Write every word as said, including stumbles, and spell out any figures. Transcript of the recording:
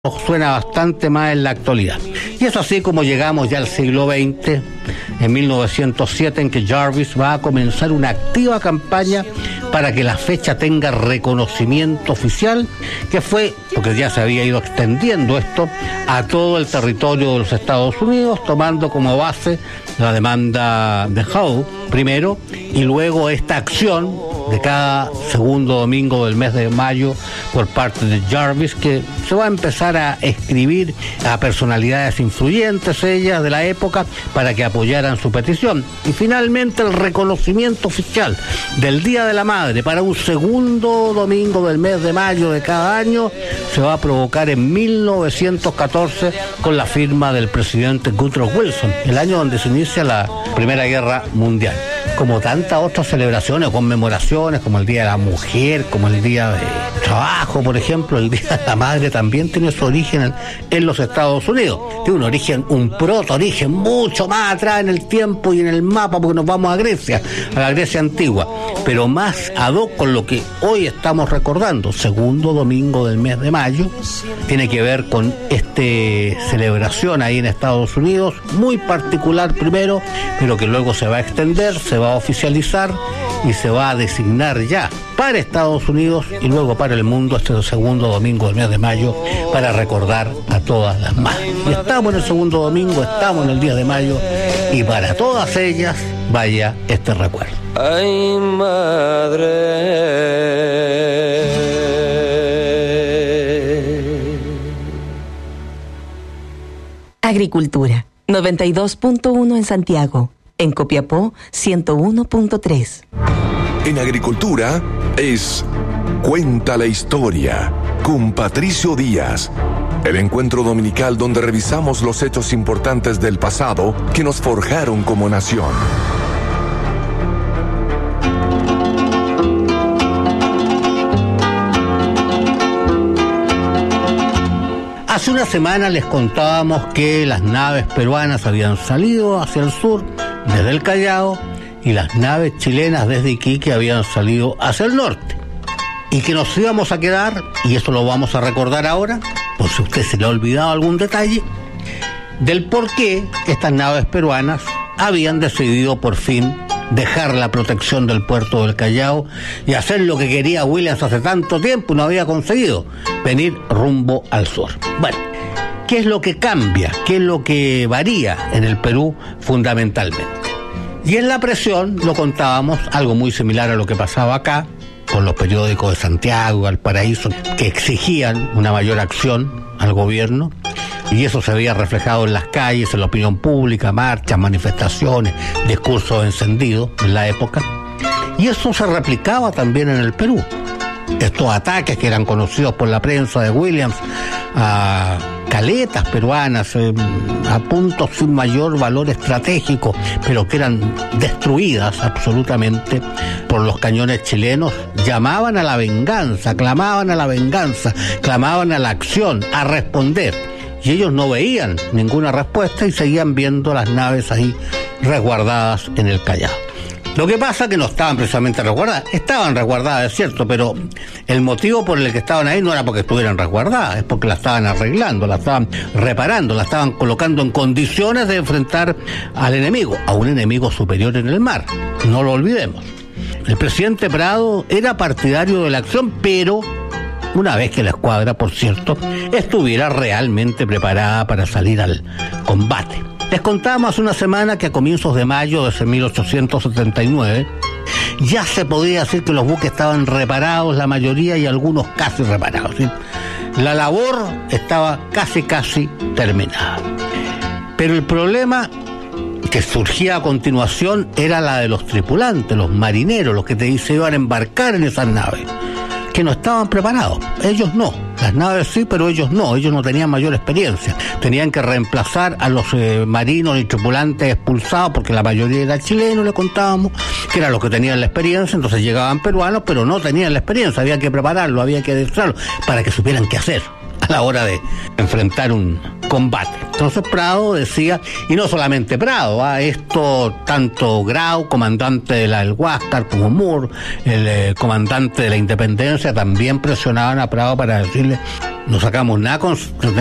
suena bastante más en la actualidad. Y es así como llegamos ya al siglo veinte, en mil novecientos siete, en que Jarvis va a comenzar una activa campaña para que la fecha tenga reconocimiento oficial, que fue, porque ya se había ido extendiendo esto, a todo el territorio de los Estados Unidos, tomando como base la demanda de Howe primero, y luego esta acción de cada segundo domingo del mes de mayo por parte de Jarvis, que se va a empezar a escribir a personalidades influyentes, ellas de la época, para que apoyaran su petición. Y finalmente el reconocimiento oficial del Día de la Madre para un segundo domingo del mes de mayo de cada año se va a provocar en mil novecientos catorce con la firma del presidente Woodrow Wilson, el año donde se inicia la Primera Guerra Mundial. Como tantas otras celebraciones o conmemoraciones, como el Día de la Mujer, como el Día de Trabajo, por ejemplo, el Día de la Madre también tiene su origen en, en los Estados Unidos. Tiene un origen, un proto-origen mucho más atrás en el tiempo y en el mapa, porque nos vamos a Grecia, a la Grecia antigua, pero más ad hoc con lo que hoy estamos recordando, segundo domingo del mes de mayo, tiene que ver con esta celebración ahí en Estados Unidos, muy particular primero, pero que luego se va a extender, se va a oficializar y se va a designar ya para Estados Unidos y luego para el mundo este segundo domingo del mes de mayo para recordar a todas las madres. Y estamos en el segundo domingo, estamos en el día de mayo y para todas ellas vaya este recuerdo. Ay, madre. Agricultura, noventa y dos punto uno en Santiago. En Copiapó, ciento uno punto tres. En Agricultura es Cuenta la Historia con Patricio Díaz. El encuentro dominical donde revisamos los hechos importantes del pasado que nos forjaron como nación. Hace una semana les contábamos que las naves peruanas habían salido hacia el sur desde el Callao y las naves chilenas desde Iquique habían salido hacia el norte. Y que nos íbamos a quedar, y eso lo vamos a recordar ahora, por si a usted se le ha olvidado algún detalle, del por qué estas naves peruanas habían decidido por fin dejar la protección del puerto del Callao y hacer lo que quería Williams hace tanto tiempo y no había conseguido, venir rumbo al sur. Bueno, ¿qué es lo que cambia? ¿Qué es lo que varía en el Perú fundamentalmente? Y en la presión, lo contábamos, algo muy similar a lo que pasaba acá, con los periódicos de Santiago, Valparaíso, que exigían una mayor acción al gobierno, y eso se veía reflejado en las calles, en la opinión pública, marchas, manifestaciones, discursos encendidos en la época. Y eso se replicaba también en el Perú. Estos ataques que eran conocidos por la prensa de Williams a caletas peruanas, eh, a puntos sin mayor valor estratégico, pero que eran destruidas absolutamente por los cañones chilenos, llamaban a la venganza, clamaban a la venganza, clamaban a la acción, a responder. Y ellos no veían ninguna respuesta y seguían viendo las naves ahí resguardadas en el Callao. Lo que pasa es que no estaban precisamente resguardadas, estaban resguardadas, es cierto, pero el motivo por el que estaban ahí no era porque estuvieran resguardadas, es porque las estaban arreglando, las estaban reparando, las estaban colocando en condiciones de enfrentar al enemigo, a un enemigo superior en el mar, no lo olvidemos. El presidente Prado era partidario de la acción, pero una vez que la escuadra, por cierto, estuviera realmente preparada para salir al combate. Les contábamos hace una semana que a comienzos de mayo de mil ochocientos setenta y nueve ya se podía decir que los buques estaban reparados, la mayoría, y algunos casi reparados, ¿sí? La labor estaba casi casi terminada. Pero el problema que surgía a continuación era la de los tripulantes, los marineros, los que te se iban a embarcar en esas naves, que no estaban preparados. Ellos no, las naves sí, pero ellos no, ellos no tenían mayor experiencia. Tenían que reemplazar a los eh, marinos y tripulantes expulsados, porque la mayoría era chileno, le contábamos, que eran los que tenían la experiencia. Entonces llegaban peruanos, pero no tenían la experiencia, había que prepararlo, había que adestrarlo, para que supieran qué hacer. a la hora de enfrentar un combate. Entonces Prado decía, y no solamente Prado, ¿ah? esto tanto Grau, comandante de la del Huáscar, como Moore, el eh, comandante de la Independencia, también presionaban a Prado para decirle, no sacamos nada con